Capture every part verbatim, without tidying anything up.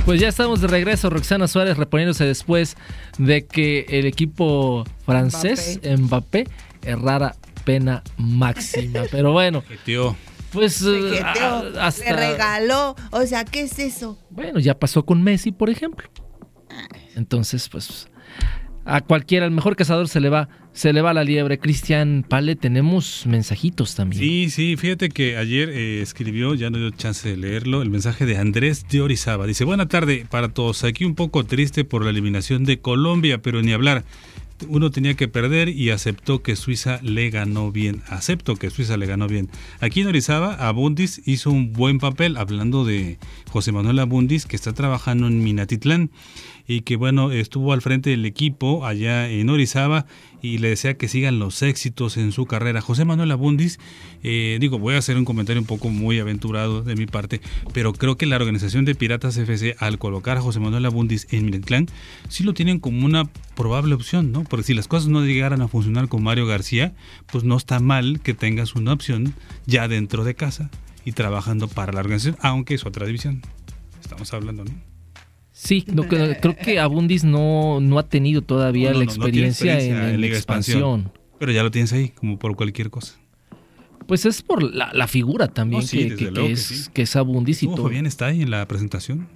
Pues ya estamos de regreso, Roxana Suárez reponiéndose después de que el equipo francés, Mbappé, Mbappé errara pena máxima. Pero bueno, Jeteó. pues uh, hasta... le regaló, o sea, ¿qué es eso? Bueno, ya pasó con Messi, por ejemplo. Entonces, pues a cualquiera, al mejor cazador se le va, se le va la liebre. Cristian Pale, tenemos mensajitos también. Sí, sí, fíjate que ayer eh, escribió, ya no dio chance de leerlo, el mensaje de Andrés de Orizaba. Dice, buena tarde para todos, aquí un poco triste por la eliminación de Colombia, pero ni hablar. Uno tenía que perder y aceptó que Suiza le ganó bien. Acepto que Suiza le ganó bien. Aquí en Orizaba, Abundis hizo un buen papel, hablando de José Manuel Abundis, que está trabajando en Minatitlán y que, bueno, estuvo al frente del equipo allá en Orizaba y le desea que sigan los éxitos en su carrera. José Manuel Abundis, eh, digo, voy a hacer un comentario un poco muy aventurado de mi parte, pero creo que la organización de Piratas F C, al colocar a José Manuel Abundis en Minatitlán, sí lo tienen como una probable opción, ¿no? Porque si las cosas no llegaran a funcionar con Mario García, pues no está mal que tengas una opción ya dentro de casa y trabajando para la organización, aunque es otra división. Estamos hablando, ¿no? Sí, no, creo que Abundis no, no ha tenido todavía no, no, la experiencia, no experiencia en, en, en Liga Expansión. Expansión. Pero ya lo tienes ahí, como por cualquier cosa. Pues es por la, la figura también no, sí, que, que, que, es, que, sí. que es Abundis y todo. Fabián está ahí en la presentación.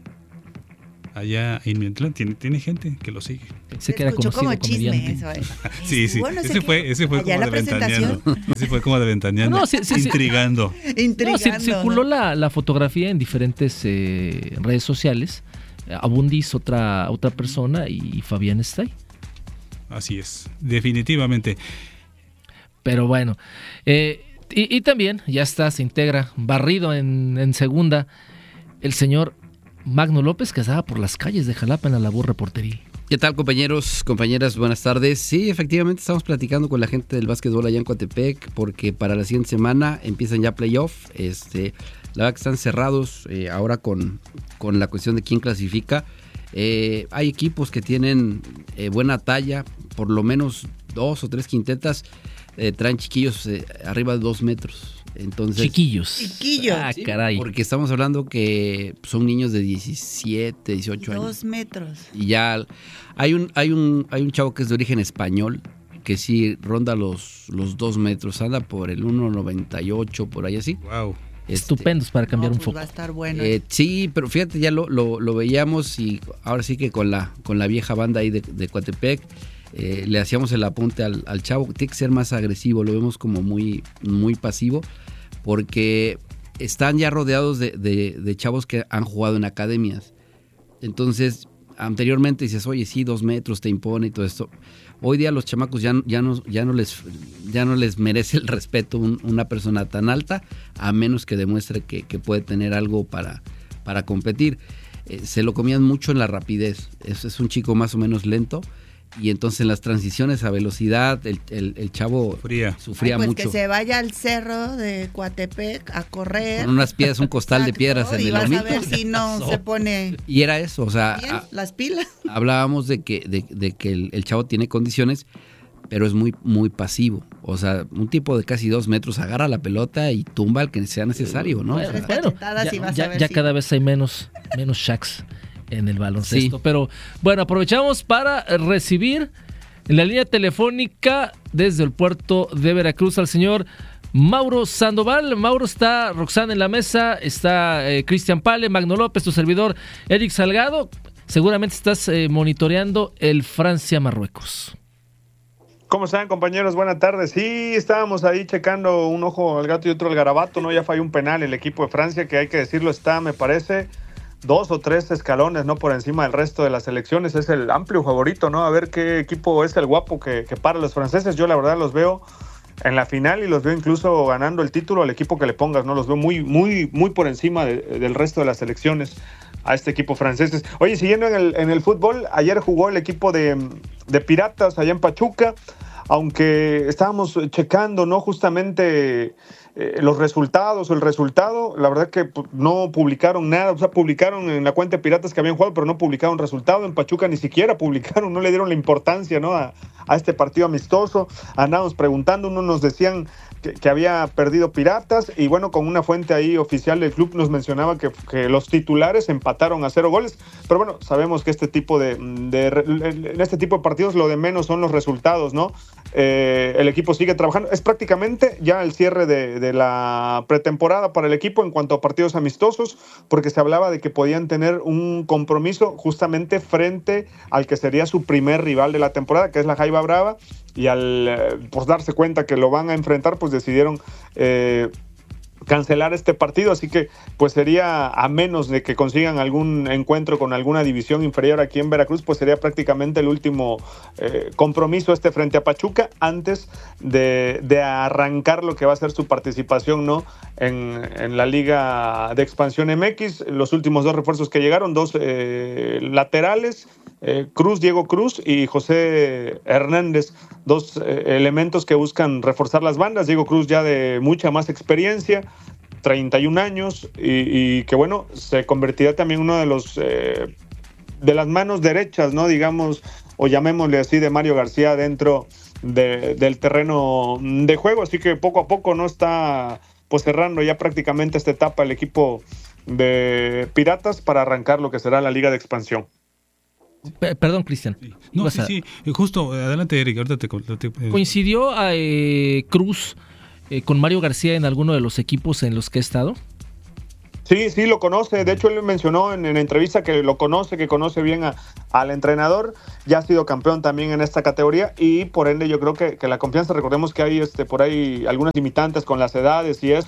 Allá en Minatitlán tiene, tiene gente que lo sigue. Pensé que era conocido como chisme eso, ¿eh? Sí, sí. Bueno, ese, fue, ese fue como de ventaneando. Ese fue como de ventaneando. No, sí, sí, intrigando. Sí. Intrigando. No, circuló ¿no? la, la fotografía en diferentes eh, redes sociales. Abundis, otra, otra persona, y Fabián está ahí. Así es, definitivamente. Pero bueno, eh, y, y también ya está, se integra, barrido en, en segunda, el señor Magno López, que estaba por las calles de Jalapa en la labor reporteril. ¿Qué tal, compañeros, compañeras? Buenas tardes. Sí, efectivamente estamos platicando con la gente del básquetbol allá en Coatepec, porque para la siguiente semana empiezan ya playoff. Este, la verdad que están cerrados eh, ahora con, con la cuestión de quién clasifica. Eh, hay equipos que tienen eh, buena talla, por lo menos dos o tres quintetas eh, traen chiquillos eh, arriba de dos metros. Entonces, chiquillos. Chiquillos. Ah, sí, caray. Porque estamos hablando que son niños de diecisiete, dieciocho años. Dos metros. Y ya hay un, hay un, hay un chavo que es de origen español, que sí ronda los, los dos metros, anda por el uno noventa y ocho, por ahí así. Wow. Este, Estupendos para cambiar no, un pues foco. Va a estar bueno. Eh, sí, pero fíjate, ya lo, lo, lo veíamos y ahora sí que con la, con la vieja banda ahí de, de Coatepec, eh, le hacíamos el apunte al, al chavo, tiene que ser más agresivo, lo vemos como muy, muy pasivo, porque están ya rodeados de, de, de chavos que han jugado en academias. Entonces, anteriormente dices, oye, sí, dos metros te impone y todo esto. Hoy día los chamacos ya, ya, no, ya, no, les, ya no les merece el respeto un, una persona tan alta, a menos que demuestre que, que puede tener algo para, para competir. Eh, se lo comían mucho en la rapidez. Es, es un chico más o menos lento. Y entonces en las transiciones a velocidad, el, el, el chavo Sufría, sufría Ay, pues mucho. Que se vaya al cerro de Coatepec a correr. Con unas piedras, un costal Exacto, de piedras en y el vas lomito. a ver si no se pone Y era eso, o sea, bien, a, las pilas. Hablábamos de que, de, de que el, el chavo tiene condiciones, pero es muy, muy pasivo. O sea, un tipo de casi dos metros agarra la pelota y tumba al que sea necesario, ¿no? Bueno, O sea, bueno, ya, ya, ya si... cada vez hay menos, menos Shaqs en el baloncesto. Sí. Pero bueno, aprovechamos para recibir en la línea telefónica desde el puerto de Veracruz al señor Mauro Sandoval. Mauro, está Roxana en la mesa, está eh, Cristian Pale, Magno López, tu servidor Eric Salgado. Seguramente estás eh, monitoreando el Francia-Marruecos. ¿Cómo están, compañeros? Buenas tardes. Sí, estábamos ahí checando un ojo al gato y otro al garabato, ¿no? Ya falló un penal el equipo de Francia, que hay que decirlo, está, me parece, dos o tres escalones, ¿no? Por encima del resto de las selecciones. Es el amplio favorito, ¿no? A ver qué equipo es el guapo que, que para los franceses. Yo la verdad los veo en la final y los veo incluso ganando el título al equipo que le pongas, ¿no? Los veo muy, muy, muy por encima de, del resto de las selecciones a este equipo franceses. Oye, siguiendo en el, en el fútbol, ayer jugó el equipo de, de Piratas allá en Pachuca, aunque estábamos checando, ¿no? Justamente eh, los resultados o el resultado, la verdad que no publicaron nada, o sea, publicaron en la cuenta de Piratas que habían jugado, pero no publicaron resultado. En Pachuca ni siquiera publicaron, no le dieron la importancia, ¿no? a, a este partido amistoso. Andábamos preguntando, unos nos decían que, que había perdido Piratas, y bueno, con una fuente ahí oficial del club nos mencionaba que, que los titulares empataron a cero goles, pero bueno, sabemos que este tipo de, de en este tipo de partidos lo de menos son los resultados, ¿no? Eh, el equipo sigue trabajando, es prácticamente ya el cierre de, de la pretemporada para el equipo en cuanto a partidos amistosos, porque se hablaba de que podían tener un compromiso justamente frente al que sería su primer rival de la temporada, que es la Jaiba Brava, y al eh, pues darse cuenta que lo van a enfrentar, pues decidieron eh, cancelar este partido, así que pues sería, a menos de que consigan algún encuentro con alguna división inferior aquí en Veracruz, pues sería prácticamente el último eh, compromiso este frente a Pachuca antes de, de arrancar lo que va a ser su participación, ¿no? en, en la Liga de Expansión M X. Los últimos dos refuerzos que llegaron, dos eh, laterales, eh, Cruz, Diego Cruz y José Hernández, dos eh, elementos que buscan reforzar las bandas. Diego Cruz ya de mucha más experiencia, treinta y un años, y, y que bueno, se convertirá también en uno de los eh, de las manos derechas, ¿no? Digamos, o llamémosle así, de Mario García dentro de, del terreno de juego, así que poco a poco no está pues cerrando ya prácticamente esta etapa el equipo de Piratas para arrancar lo que será la Liga de Expansión. P- Perdón, Cristian. No, sí, a... sí, justo, adelante, Eric, ahorita te... te... ¿Coincidió a eh, Cruz eh, con Mario García en alguno de los equipos en los que ha estado? Sí, sí, lo conoce. De hecho, él mencionó en, en entrevista que lo conoce, que conoce bien a, al entrenador. Ya ha sido campeón también en esta categoría y por ende yo creo que, que la confianza, recordemos que hay este, por ahí algunas limitantes con las edades y es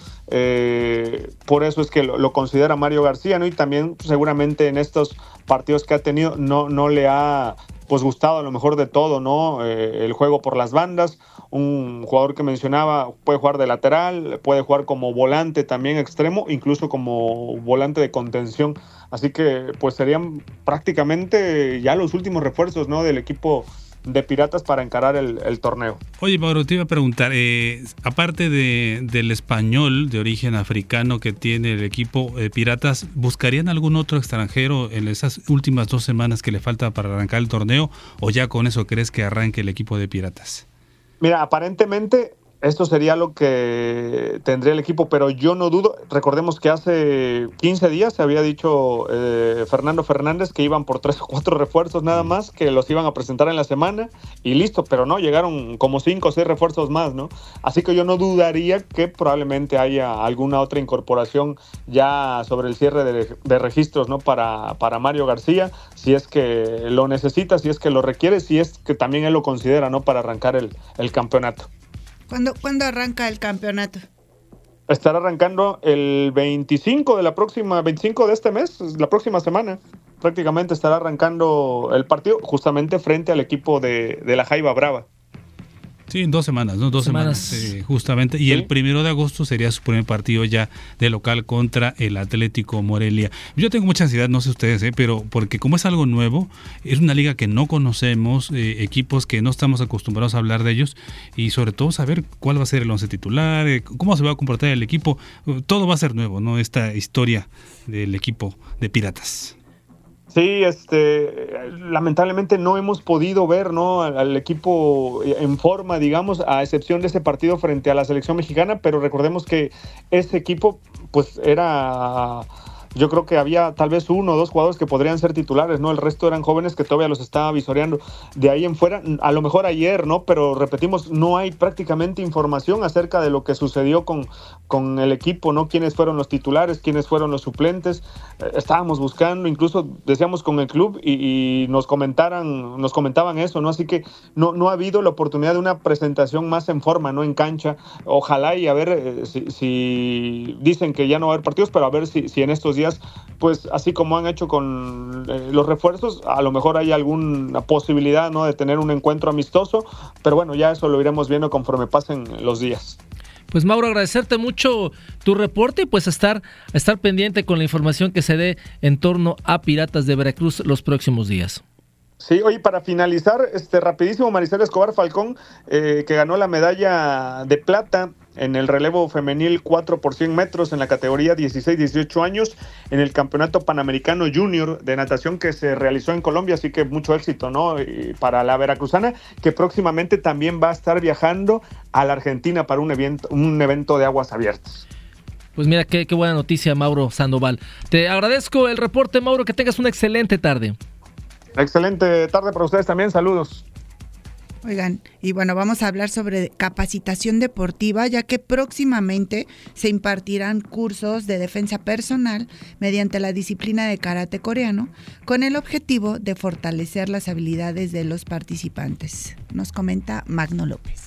eh, por eso es que lo, lo considera Mario García, ¿no? Y también pues, seguramente en estos partidos que ha tenido no, no le ha pues gustado a lo mejor de todo, ¿no? Eh, el juego por las bandas. Un jugador que mencionaba puede jugar de lateral, puede jugar como volante también extremo, incluso como volante de contención. Así que pues serían prácticamente ya los últimos refuerzos, ¿no? del equipo de Piratas para encarar el, el torneo. Oye, Mauro, te iba a preguntar, eh, aparte de, del español de origen africano que tiene el equipo de Piratas, ¿buscarían algún otro extranjero en esas últimas dos semanas que le falta para arrancar el torneo o ya con eso crees que arranque el equipo de Piratas? Mira, aparentemente esto sería lo que tendría el equipo, pero yo no dudo. Recordemos que hace quince días se había dicho eh, Fernando Fernández que iban por tres o cuatro refuerzos nada más, que los iban a presentar en la semana y listo, pero no, llegaron como cinco o seis refuerzos más, ¿no? Así que yo no dudaría que probablemente haya alguna otra incorporación ya sobre el cierre de, de registros, ¿no? Para, para Mario García, si es que lo necesita, si es que lo requiere, si es que también él lo considera, ¿no? Para arrancar el, el campeonato. ¿Cuándo, ¿Cuándo arranca el campeonato? Estará arrancando el veinticinco de la próxima, veinticinco de este mes, la próxima semana. Prácticamente estará arrancando el partido justamente frente al equipo de, de la Jaiba Brava. Sí, en dos semanas, ¿no? Dos semanas, semanas eh, justamente. Y ¿sí? El primero de agosto sería su primer partido ya de local contra el Atlético Morelia. Yo tengo mucha ansiedad, no sé ustedes, ¿eh? Pero porque como es algo nuevo, es una liga que no conocemos, eh, equipos que no estamos acostumbrados a hablar de ellos y sobre todo saber cuál va a ser el once titular, eh, cómo se va a comportar el equipo. Todo va a ser nuevo, ¿no? Esta historia del equipo de Piratas. Sí, este, lamentablemente no hemos podido ver, ¿no? al, al equipo en forma, digamos, a excepción de ese partido frente a la selección mexicana, pero recordemos que ese equipo, pues, era... Yo creo que había tal vez uno o dos jugadores que podrían ser titulares, ¿no? El resto eran jóvenes que todavía los estaba visoreando. De ahí en fuera, a lo mejor ayer, ¿no? Pero repetimos, no hay prácticamente información acerca de lo que sucedió con, con el equipo, ¿no? Quiénes fueron los titulares, quiénes fueron los suplentes. Eh, estábamos buscando, incluso decíamos con el club y, y nos comentaran, nos comentaban eso, ¿no? Así que no, no ha habido la oportunidad de una presentación más en forma, ¿no? En cancha. Ojalá y a ver eh, si, si dicen que ya no va a haber partidos, pero a ver si, si en estos días, pues así como han hecho con eh, los refuerzos, a lo mejor hay alguna posibilidad, ¿no? De tener un encuentro amistoso, pero bueno, ya eso lo iremos viendo conforme pasen los días. Pues Mauro, agradecerte mucho tu reporte y pues estar, estar pendiente con la información que se dé en torno a Piratas de Veracruz los próximos días. Sí, oye, para finalizar, este rapidísimo, Maricela Escobar Falcón, eh, que ganó la medalla de plata en el relevo femenil cuatro por cien metros en la categoría dieciséis dieciocho años en el Campeonato Panamericano Junior de natación que se realizó en Colombia, así que mucho éxito, ¿no? Y para la veracruzana, que próximamente también va a estar viajando a la Argentina para un evento, un evento de aguas abiertas. Pues mira, qué, qué buena noticia, Mauro Sandoval. Te agradezco el reporte, Mauro, que tengas una excelente tarde. Excelente tarde para ustedes también, saludos. Oigan, y bueno, vamos a hablar sobre capacitación deportiva, ya que próximamente se impartirán cursos de defensa personal mediante la disciplina de karate coreano, con el objetivo de fortalecer las habilidades de los participantes. Nos comenta Magno López.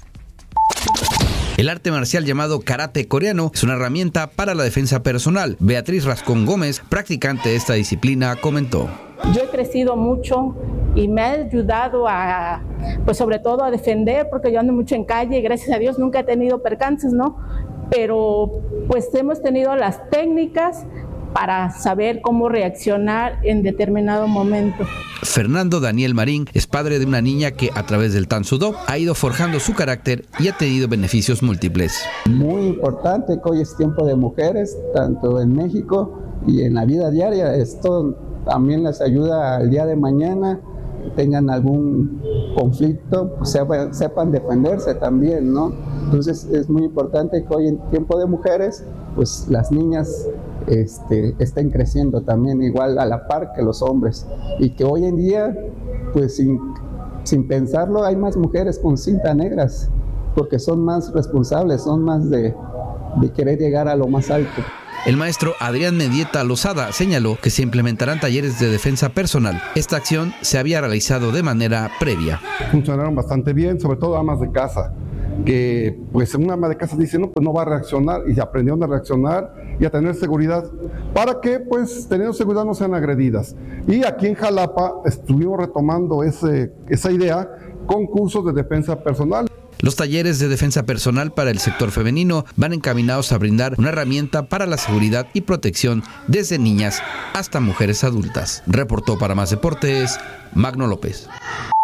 El arte marcial llamado karate coreano es una herramienta para la defensa personal. Beatriz Rascón Gómez, practicante de esta disciplina, comentó. Yo he crecido mucho y me ha ayudado a, pues sobre todo a defender, porque yo ando mucho en calle y gracias a Dios nunca he tenido percances, ¿no? Pero pues hemos tenido las técnicas para saber cómo reaccionar en determinado momento. Fernando Daniel Marín es padre de una niña que a través del Tansudo ha ido forjando su carácter y ha tenido beneficios múltiples. Muy importante que hoy es tiempo de mujeres, tanto en México y en la vida diaria. Esto también les ayuda al día de mañana, tengan algún conflicto, pues sepan, sepan defenderse también, ¿no? Entonces es muy importante que hoy en tiempo de mujeres, pues las niñas este, estén creciendo también igual a la par que los hombres, y que hoy en día, pues sin, sin pensarlo, hay más mujeres con cinta negras, porque son más responsables, son más de, de querer llegar a lo más alto. El maestro Adrián Mendieta Lozada señaló que se implementarán talleres de defensa personal. Esta acción se había realizado de manera previa. Funcionaron bastante bien, sobre todo amas de casa, que pues una ama de casa dice, no, pues no va a reaccionar, y aprendieron a reaccionar y a tener seguridad, para que pues teniendo seguridad no sean agredidas. Y aquí en Jalapa estuvimos retomando ese, esa idea con cursos de defensa personal. Los talleres de defensa personal para el sector femenino van encaminados a brindar una herramienta para la seguridad y protección desde niñas hasta mujeres adultas. Reportó para Más Deportes, Magno López.